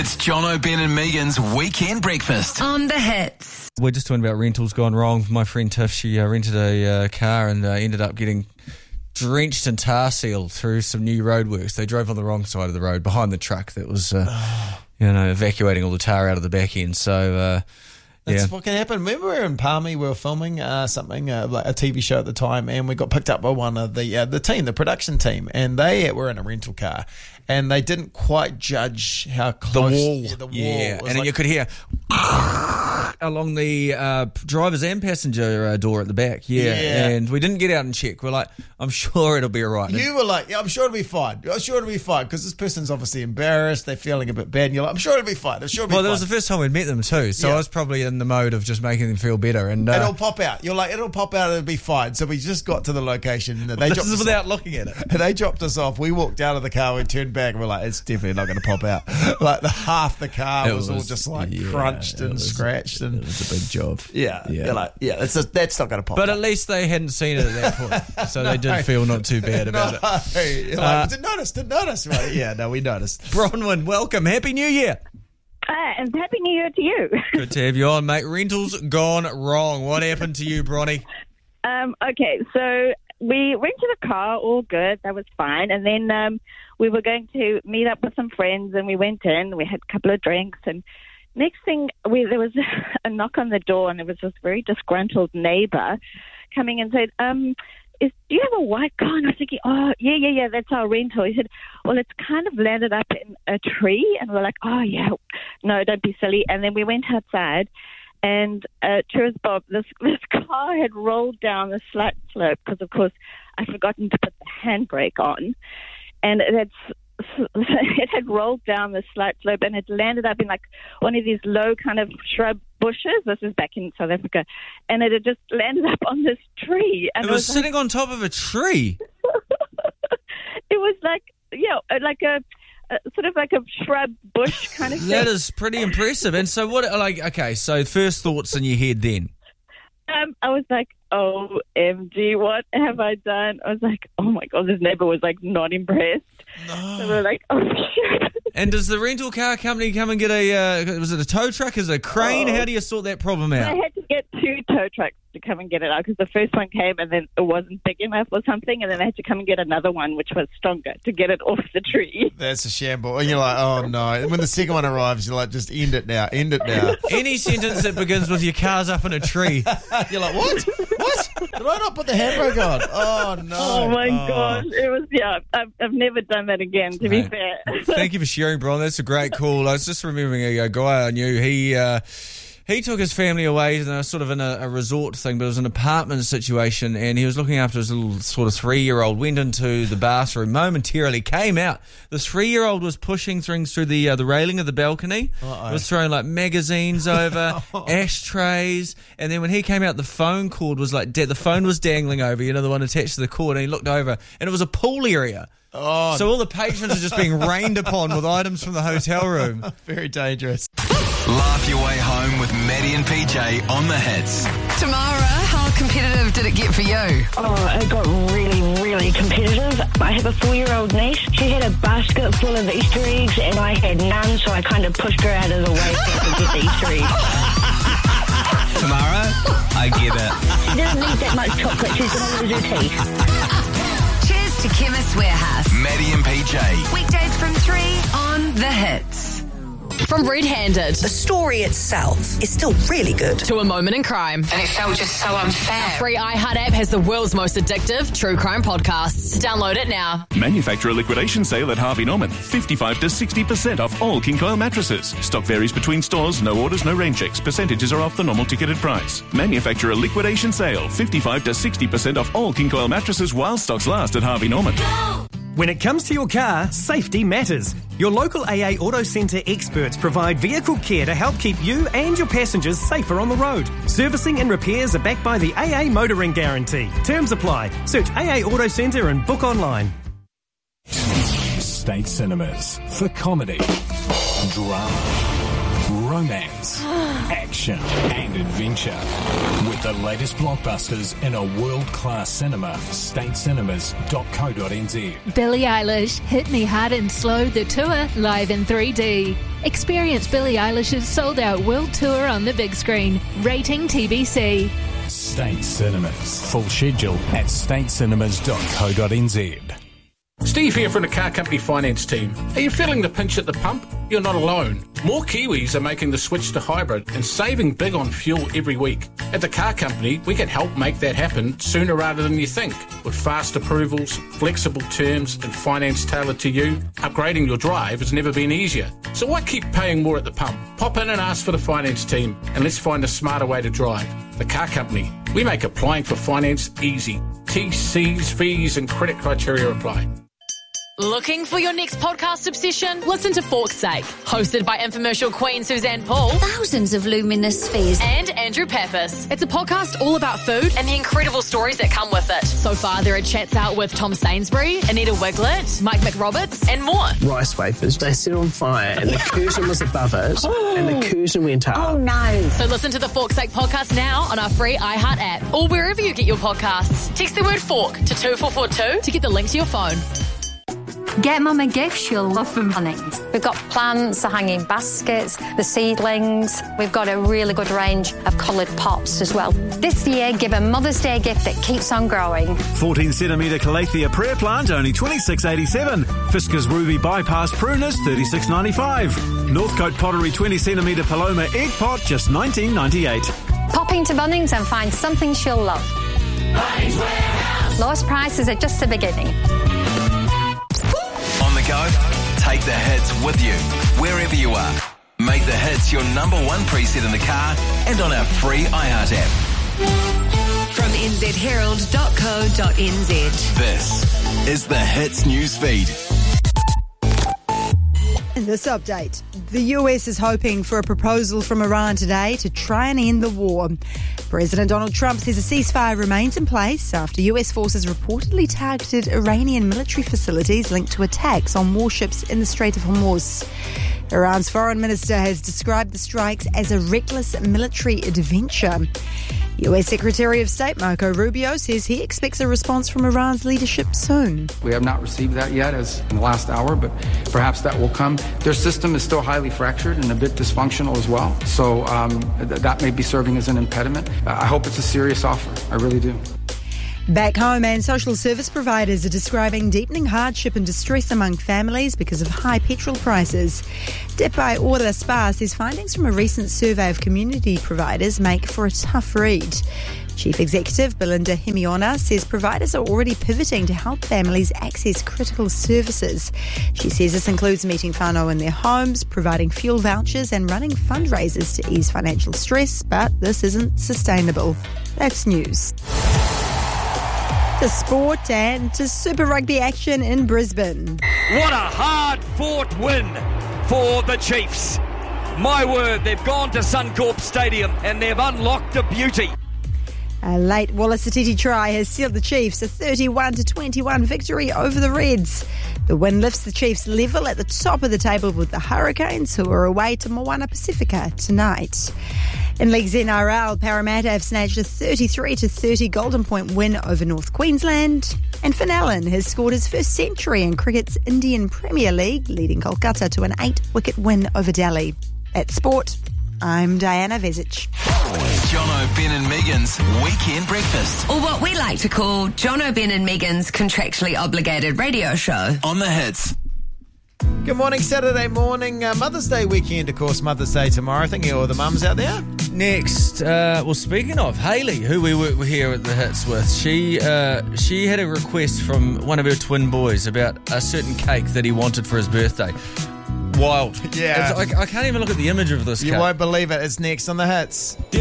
It's Jono, Ben and Megan's Weekend Breakfast. On the Hits. We're just talking about rentals gone wrong. My friend Tiff, she rented a car and ended up getting drenched and tar sealed through some new roadworks. They drove on the wrong side of the road behind the truck that was evacuating all the tar out of the back end. So That's what can happen. Remember we were in Palmy, we were filming something, like a TV show at the time, and we got picked up by one of the production team, and they were in a rental car, and they didn't quite judge how close the wall was. And then you could hear along the driver's and passenger door at the back. And we didn't get out and check. We're like, I'm sure it'll be all right. You were like, I'm sure it'll be fine. I'm sure it'll be fine, because this person's obviously embarrassed. They're feeling a bit bad, and you're like, I'm sure it'll be fine. I'm sure it'll be fine. Well, that was the first time we'd met them too, so I was probably in the mode of just making them feel better. And it'll pop out. You're like, it'll pop out. It'll be fine. So we just got to the location. And this is without looking at it. And they dropped us off. We walked out of the car. We turned back. And we're like, it's definitely not going to pop out. Like half the car was all just like crunched and scratched. And it was a big job. You're like, that's not going to pop out. But at least they hadn't seen it at that point. So they did feel not too bad about it. You're like, didn't notice. Right? Yeah, no, we noticed. Bronwyn, welcome. Happy New Year. And Happy New Year to you. Good to have you on, mate. Rentals gone wrong. What happened to you, Bronny? Okay, so we rented a car, all good. That was fine. And then we were going to meet up with some friends, and we went in. We had a couple of drinks, and next thing, there was a knock on the door, and there was this very disgruntled neighbour coming and said, do you have a white car? And I was thinking, yeah, that's our rental. He said, well, it's kind of landed up in a tree. And we're like, oh, yeah, no, don't be silly. And then we went outside, and true as Bob, this car had rolled down the slight slope because, of course, I'd forgotten to put the handbrake on. And it had rolled down the slight slope, and it landed up in like one of these low kind of shrub bushes. This is back in South Africa, and it had just landed up on this tree. And it was sitting on top of a tree. It was like a sort of like a shrub bush kind of thing. That is pretty impressive. And so so first thoughts in your head then? I was like, OMG, what have I done? I was like, oh my God, this neighbor was like not impressed. No. So we're like, oh shit. And does the rental car company come and get was it a tow truck? Is it a crane? How do you sort that problem out? I had to get 2 tow trucks to come and get it out, because the first one came and then it wasn't big enough or something, and then I had to come and get another one which was stronger to get it off the tree. That's a shamble. And you're like, oh no. And when the second one arrives, you're like, just end it now. Any sentence that begins with your car's up in a tree. You're like, what? Did I not put the handbrake on? Oh no. Oh my God. It was, I've never done that again, to be fair. Thank you for sharing, Bron. That's a great call. I was just remembering a guy I knew. He took his family away, and they were sort of in a resort thing, but it was an apartment situation, and he was looking after his little sort of 3-year-old, went into the bathroom, momentarily came out. The 3-year-old was pushing things through the railing of the balcony, was throwing like magazines over, ashtrays, and then when he came out, the phone cord was like, the phone was dangling over, the one attached to the cord, and he looked over, and it was a pool area. Oh. So all the patrons are just being rained upon with items from the hotel room. Very dangerous. Laugh your way home with Maddie and PJ on the Hits. Tamara, how competitive did it get for you? Oh, it got really, really competitive. I have a 4-year-old niece. She had a basket full of Easter eggs, and I had none, so I kind of pushed her out of the way so I could get the Easter eggs. Tamara, I get it. She didn't need that much chocolate. She's going to lose her teeth. Cheers to Chemist Warehouse. Maddie and PJ. Weekdays from 3 on the Hits. From Red Handed. The story itself is still really good. To A Moment in Crime. And it felt just so unfair. Our free iHeart app has the world's most addictive true crime podcasts. Download it now. Manufacturer liquidation sale at Harvey Norman. 55 to 60% off all King Coil mattresses. Stock varies between stores. No orders, no rain checks. Percentages are off the normal ticketed price. Manufacturer liquidation sale. 55 to 60% off all King Coil mattresses while stocks last at Harvey Norman. When it comes to your car, safety matters. Your local AA Auto Centre experts provide vehicle care to help keep you and your passengers safer on the road. Servicing and repairs are backed by the AA Motoring Guarantee. Terms apply. Search AA Auto Centre and book online. State Cinemas for comedy, drama, romance, action and adventure. With the latest blockbusters in a world-class cinema, statecinemas.co.nz. Billie Eilish, Hit Me Hard and Slow, the tour, live in 3D. Experience Billie Eilish's sold-out world tour on the big screen. Rating TBC. State Cinemas. Full schedule at statecinemas.co.nz. Steve here from the car company finance team. Are you feeling the pinch at the pump? You're not alone. More Kiwis are making the switch to hybrid and saving big on fuel every week. At the car company, we can help make that happen sooner rather than you think. With fast approvals, flexible terms and finance tailored to you, upgrading your drive has never been easier. So why keep paying more at the pump? Pop in and ask for the finance team and let's find a smarter way to drive. The car company. We make applying for finance easy. TCs, fees and credit criteria apply. Looking for your next podcast obsession? Listen to Fork's Sake, hosted by infomercial queen Suzanne Paul. Thousands of luminous spheres. And Andrew Pappas. It's a podcast all about food and the incredible stories that come with it. So far, there are chats out with Tom Sainsbury, Anita Wiglet, Mike McRoberts, and more. Rice wafers, they set on fire and the curtain was above it and the curtain went up. Oh, no. So listen to the Fork's Sake podcast now on our free iHeart app or wherever you get your podcasts. Text the word fork to 2442 to get the link to your phone. Get Mum a gift she'll love from Bunnings. We've got plants, the hanging baskets, the seedlings. We've got a really good range of coloured pots as well. This year, give a Mother's Day gift that keeps on growing. 14 centimetre Calathea prayer plant, only $26.87. Fisker's Ruby Bypass pruners, $36.95. Northcote Pottery 20 centimetre Paloma egg pot, just $19.98. Pop into Bunnings and find something she'll love. Bunnings Warehouse. Lowest prices are just the beginning. Go. Take the hits with you, wherever you are. Make the hits your number one preset in the car and on our free iHeart app. From nzherald.co.nz. This is the Hits News Feed. In this update, the US is hoping for a proposal from Iran today to try and end the war. President Donald Trump says a ceasefire remains in place after US forces reportedly targeted Iranian military facilities linked to attacks on warships in the Strait of Hormuz. Iran's foreign minister has described the strikes as a reckless military adventure. US Secretary of State Marco Rubio says he expects a response from Iran's leadership soon. We have not received that yet as in the last hour, but perhaps that will come. Their system is still highly fractured and a bit dysfunctional as well, so that may be serving as an impediment. I hope it's a serious offer. I really do. Back home, and social service providers are describing deepening hardship and distress among families because of high petrol prices. Depai Ora Spa says findings from a recent survey of community providers make for a tough read. Chief Executive Belinda Himiona says providers are already pivoting to help families access critical services. She says this includes meeting whānau in their homes, providing fuel vouchers and running fundraisers to ease financial stress, but this isn't sustainable. That's news. To sport and to Super Rugby action in Brisbane. What a hard-fought win for the Chiefs. My word, they've gone to Suncorp Stadium and they've unlocked a beauty. A late Wallace Atiti try has sealed the Chiefs a 31-21 victory over the Reds. The win lifts the Chiefs level at the top of the table with the Hurricanes, who are away to Moana Pacifica tonight. In League's NRL, Parramatta have snatched a 33-30 Golden Point win over North Queensland. And Finn Allen has scored his first century in cricket's Indian Premier League, leading Kolkata to an 8-wicket win over Delhi. That's sport. I'm Diana Vezic. Jono, Ben and Megan's Weekend Breakfast. Or what we like to call Jono, Ben and Megan's contractually obligated radio show. On the Hits. Good morning, Saturday morning. Mother's Day weekend, of course, Mother's Day tomorrow. Thank you all the mums out there. Next, well, speaking of, Hayley, who we work here at the Hits with, she had a request from one of her twin boys about a certain cake that he wanted for his birthday. Wild. Yeah. I can't even look at the image of this cake. You won't believe it. It's next on the Hits.